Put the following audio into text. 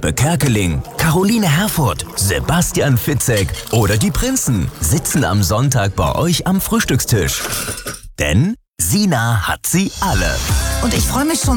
Harpe Kerkeling, Caroline Herfurth, Sebastian Fitzek oder die Prinzen sitzen am Sonntag bei euch am Frühstückstisch. Denn Sina hat sie alle. Und ich freue mich schon